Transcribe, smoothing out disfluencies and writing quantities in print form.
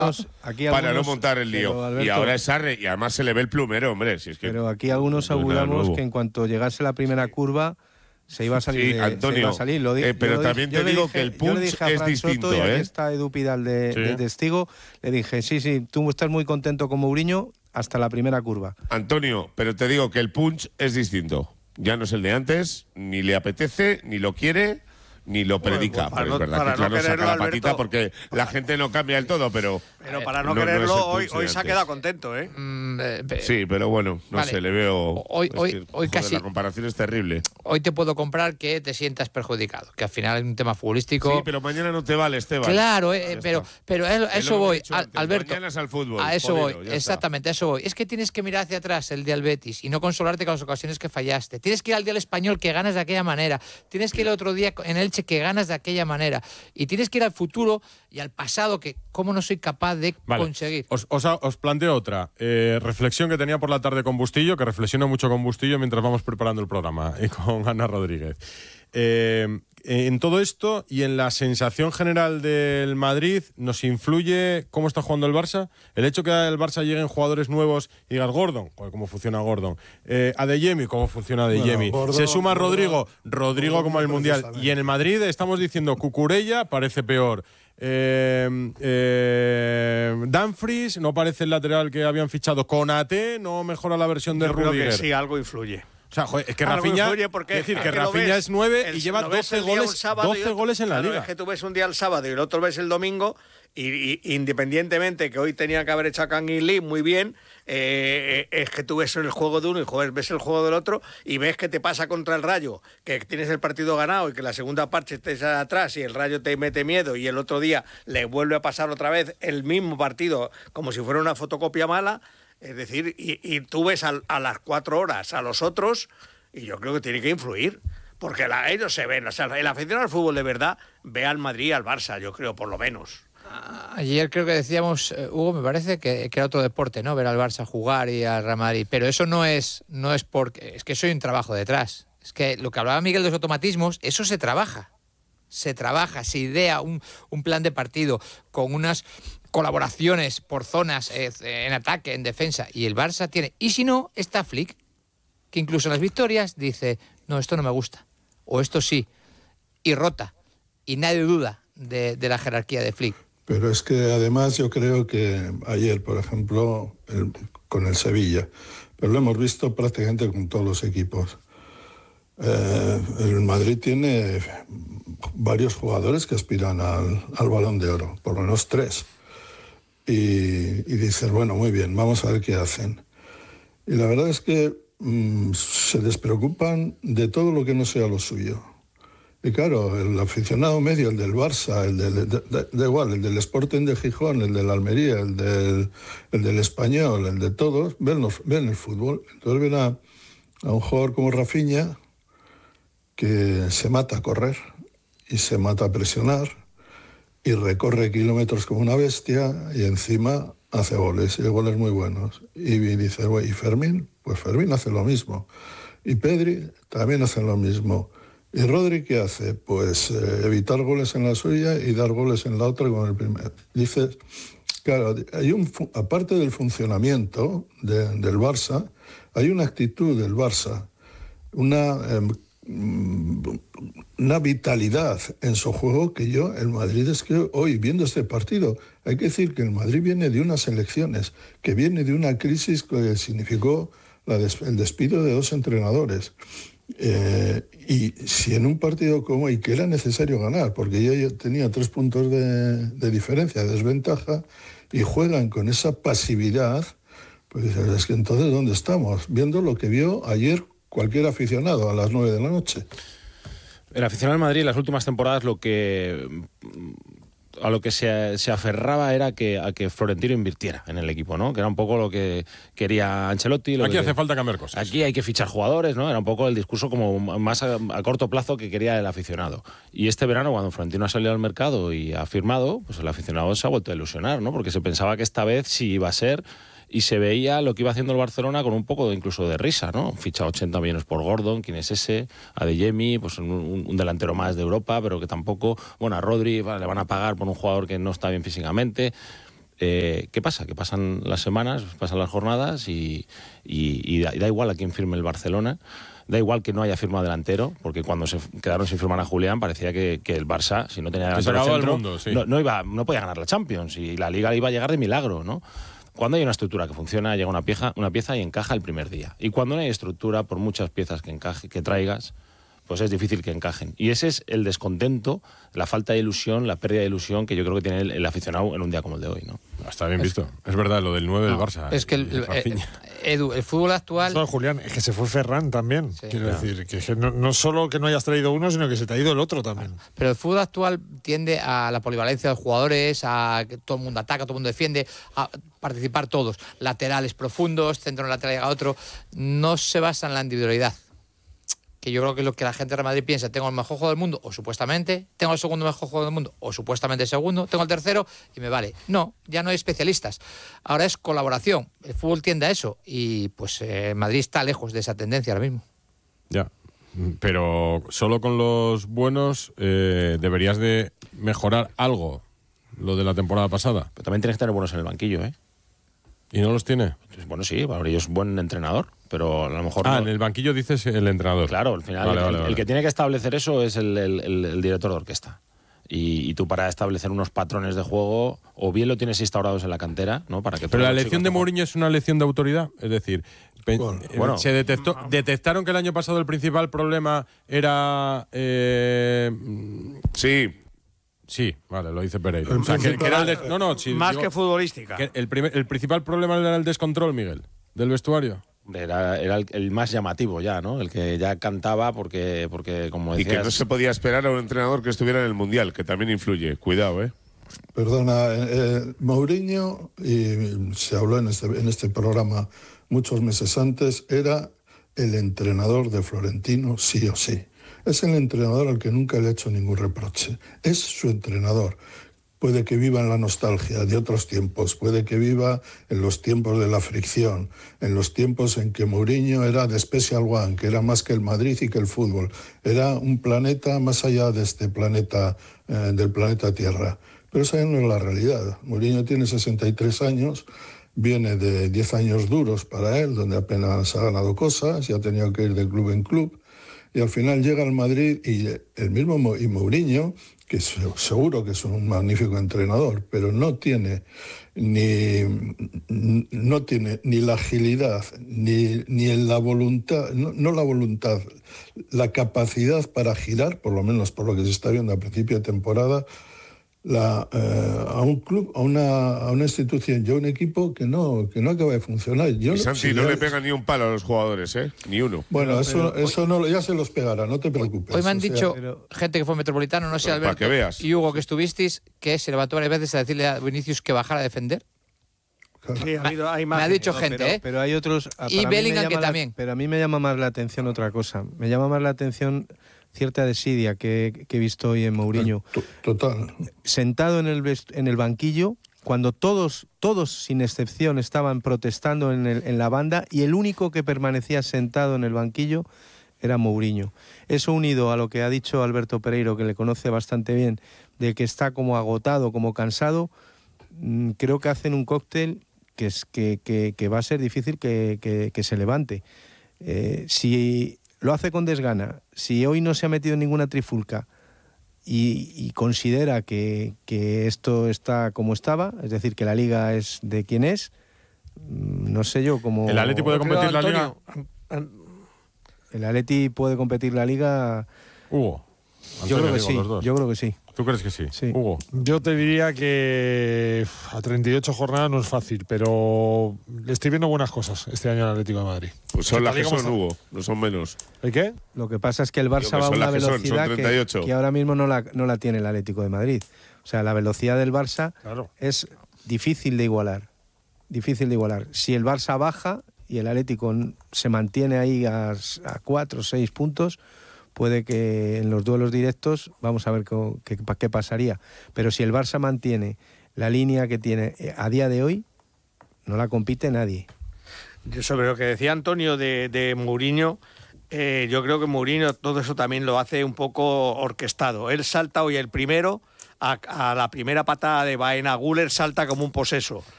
Aquí para no montar el lío. Pero, Alberto, y ahora es Sarri, y además se le ve el plumero, hombre. Si es que pero aquí algunos auguramos que en cuanto llegase la primera curva se iba a salir. Sí, Antonio, pero también te digo que el punch es distinto, Soto, y aquí está Edu Pidal de testigo, le dije, sí, tú estás muy contento con Mourinho hasta la primera curva. Antonio, pero te digo que el punch es distinto. Ya no es el de antes, ni le apetece, ni lo quiere, ni lo predica. Pero es verdad que claro, saca la patita, Alberto, porque la gente no cambia del todo, pero para no quererlo, hoy se ha quedado contento, ¿eh? Sí, pero bueno, no sé, le veo. Hoy casi. La comparación es terrible. Hoy te puedo comprar que te sientas perjudicado, que al final es un tema futbolístico. Sí, pero mañana no te vale, Esteban. Claro, pero a eso voy, Alberto. Mañana es al fútbol. A eso voy, exactamente, a eso voy. Es que tienes que mirar hacia atrás el día del Betis y no consolarte con las ocasiones que fallaste. Tienes que ir al día del Español que ganas de aquella manera. Tienes que ir el otro día en Elche que ganas de aquella manera. Y tienes que ir al futuro y al pasado que cómo no soy capaz de conseguir. Os planteo otra reflexión que tenía por la tarde con Bustillo, que reflexiono mucho con Bustillo mientras vamos preparando el programa, y con Ana Rodríguez. En todo esto y en la sensación general del Madrid, ¿nos influye cómo está jugando el Barça? El hecho que al Barça lleguen jugadores nuevos y digas Gordon, ¿cómo funciona Gordon? Adeyemi, ¿cómo funciona Adeyemi? Gordon, se suma Rodrigo como en el Mundial. Y en el Madrid estamos diciendo Cucurella parece peor. Dumfries no parece el lateral que habían fichado. Konate no mejora la versión de Rudiger. Creo que sí, algo influye. O sea, joder, es que Rafinha, Rafinha es 9 y lleva 12 goles en la liga. Es que tú ves un día el sábado y el otro ves el domingo, y independientemente que hoy tenía que haber hecho a Kang In Lee muy bien, es que tú ves el juego de uno y ves el juego del otro y ves que te pasa contra el Rayo, que tienes el partido ganado y que la segunda parte estés atrás y el Rayo te mete miedo, y el otro día le vuelve a pasar otra vez el mismo partido como si fuera una fotocopia mala. Es decir, y tú ves a las 4 horas a los otros, y yo creo que tiene que influir, porque ellos se ven. O sea, el aficionado al fútbol de verdad ve al Madrid y al Barça, yo creo, por lo menos. Ayer creo que decíamos, Hugo, me parece que era otro deporte, ¿no? Ver al Barça jugar y al Real Madrid. Pero eso no es porque... Es que eso hay un trabajo detrás. Es que lo que hablaba Miguel de los automatismos, eso se trabaja. Se idea un plan de partido con unas colaboraciones por zonas, en ataque, en defensa, y el Barça tiene. Y si no, está Flick, que incluso en las victorias dice, no, esto no me gusta, o esto sí, y rota, y nadie duda de la jerarquía de Flick. Pero es que además yo creo que ayer, por ejemplo, con el Sevilla, pero lo hemos visto prácticamente con todos los equipos, el Madrid tiene varios jugadores que aspiran al Balón de Oro, por lo menos 3. Y dices, bueno, muy bien, vamos a ver qué hacen. Y la verdad es que se despreocupan de todo lo que no sea lo suyo. Y claro, el aficionado medio, el del Barça, da igual, el del Sporting de Gijón, el del Almería, el del Español, el de todos, ven el fútbol. Entonces ven a un jugador como Rafinha, que se mata a correr y se mata a presionar y recorre kilómetros como una bestia, y encima hace goles, y goles muy buenos. Y dice, ¿y Fermín? Pues Fermín hace lo mismo. Y Pedri también hace lo mismo. ¿Y Rodri qué hace? Pues evitar goles en la suya y dar goles en la otra con el primero. Dices, claro, aparte del funcionamiento del Barça, hay una actitud del Barça, una vitalidad en su juego que el Madrid es que hoy, viendo este partido, hay que decir que el Madrid viene de unas elecciones, que viene de una crisis que significó el despido de 2 entrenadores. Y si en un partido como hoy, que era necesario ganar, porque ya tenía 3 puntos de diferencia, de desventaja, y juegan con esa pasividad, pues es que entonces ¿dónde estamos? Viendo lo que vio ayer cualquier aficionado a las 9 de la noche. El aficionado del Madrid en las últimas temporadas a lo que se aferraba era a que Florentino invirtiera en el equipo, ¿no? Que era un poco lo que quería Ancelotti. Aquí hace falta cambiar cosas. Aquí hay que fichar jugadores, ¿no? Era un poco el discurso como más a corto plazo que quería el aficionado. Y este verano, cuando Florentino ha salido al mercado y ha firmado, pues el aficionado se ha vuelto a ilusionar, ¿no? Porque se pensaba que esta vez sí iba a ser, y se veía lo que iba haciendo el Barcelona con un poco incluso de risa, ¿no? Ficha 80 millones por Gordon, ¿quién es ese? Adeyemi, pues un delantero más de Europa, pero que tampoco... Bueno, a Rodri le van a pagar por un jugador que no está bien físicamente. ¿Qué pasa? Que pasan las semanas, pasan las jornadas y da igual a quién firme el Barcelona. Da igual que no haya firmado delantero, porque cuando se quedaron sin firmar a Julián parecía que el Barça, si no tenía delantero centro, mundo, sí. no podía ganar la Champions y la Liga iba a llegar de milagro, ¿no? Cuando hay una estructura que funciona, llega una pieza y encaja el primer día. Y cuando no hay estructura, por muchas piezas que traigas, pues es difícil que encajen. Y ese es el descontento, la falta de ilusión, la pérdida de ilusión que yo creo que tiene el aficionado en un día como el de hoy, ¿no? Está bien visto. Es verdad, lo del 9 del Barça. Es que Edu, el fútbol actual... No, Julián, es que se fue Ferran también. Sí, quiero decir, que no solo que no hayas traído uno, sino que se te ha ido el otro también. Pero el fútbol actual tiende a la polivalencia de los jugadores, a que todo el mundo ataca, todo el mundo defiende, a participar todos. Laterales profundos, centro lateral llega otro. No se basa en la individualidad. Que yo creo que es lo que la gente de Real Madrid piensa: tengo el mejor juego del mundo, o supuestamente, tengo el segundo mejor juego del mundo, o supuestamente el segundo, tengo el tercero y me vale. No, ya no hay especialistas. Ahora es colaboración. El fútbol tiende a eso y pues Madrid está lejos de esa tendencia ahora mismo. Ya, pero solo con los buenos deberías de mejorar algo, lo de la temporada pasada. Pero también tienes que tener buenos en el banquillo, ¿eh? ¿Y no los tiene? Bueno, sí, Babrillo es buen entrenador, pero a lo mejor... en el banquillo dices el entrenador. Claro, al final el que tiene que establecer eso es el director de orquesta. Y tú, para establecer unos patrones de juego, o bien lo tienes instaurados en la cantera, ¿no? Para que pero la lección de Mourinho es una lección de autoridad, es decir, se detectaron que el año pasado el principal problema era... Sí, vale, lo dice Pereira. O sea, que era más que futbolística. Que el principal problema era el descontrol, Miguel, del vestuario. Era el más llamativo ya, ¿no? El que ya cantaba porque como decías... Y que no se podía esperar a un entrenador que estuviera en el Mundial, que también influye. Cuidado, ¿eh? Perdona, Mourinho, y se habló en este programa muchos meses antes, era el entrenador de Florentino sí o sí. Es el entrenador al que nunca le ha hecho ningún reproche. Es su entrenador. Puede que viva en la nostalgia de otros tiempos, puede que viva en los tiempos de la fricción, en los tiempos en que Mourinho era de Special One, que era más que el Madrid y que el fútbol. Era un planeta más allá de este planeta, del planeta Tierra. Pero esa no es la realidad. Mourinho tiene 63 años, viene de 10 años duros para él, donde apenas ha ganado cosas y ha tenido que ir de club en club. Y al final llega al Madrid y el mismo Mourinho, que seguro que es un magnífico entrenador, pero no tiene ni la agilidad, ni la voluntad, no la voluntad, la capacidad para girar, por lo menos por lo que se está viendo a principio de temporada, a un club, a una institución y a un equipo que no acaba de funcionar. Y Santi, no le pega ni un palo a los jugadores, ¿eh? Ni uno. Bueno, eso no, ya se los pegará, no te preocupes. Hoy me han dicho gente que fue Metropolitano, no sé, Alberto, para que veas. y Hugo, que estuvisteis, que se levantó varias veces a decirle a Vinicius que bajara a defender. Claro. Sí, hay me ha dicho gente, pero hay otros... Y Bellingham que también. Pero a mí me llama más la atención otra cosa. Me llama más la atención cierta desidia que he visto hoy en Mourinho. Total. Sentado en el banquillo, cuando todos sin excepción estaban protestando en la banda, y el único que permanecía sentado en el banquillo era Mourinho. Eso, unido a lo que ha dicho Alberto Pereiro, que le conoce bastante bien, de que está como agotado, como cansado, creo que hacen un cóctel que va a ser difícil que se levante. Si lo hace con desgana, si hoy no se ha metido en ninguna trifulca y considera que esto está como estaba, es decir, que la Liga es de quien es, no sé yo cómo... ¿El Atleti puede competir la Liga? El Atleti puede competir la Liga... Hugo. Yo creo que sí. ¿Tú crees que sí? Sí. Hugo. Yo te diría que a 38 jornadas no es fácil, pero le estoy viendo buenas cosas este año al Atlético de Madrid. Pues son las que son, Hugo, no son menos. ¿El qué? Lo que pasa es que el Barça va a una velocidad que ahora mismo no la tiene el Atlético de Madrid. O sea, la velocidad del Barça es difícil de igualar. Difícil de igualar. Si el Barça baja y el Atlético se mantiene ahí a 4 o 6 puntos, puede que en los duelos directos, vamos a ver qué pasaría. Pero si el Barça mantiene la línea que tiene a día de hoy, no la compite nadie. Sobre lo que decía Antonio de Mourinho, yo creo que Mourinho todo eso también lo hace un poco orquestado. Él salta hoy el primero a la primera patada de Baena. Güler salta como un poseso.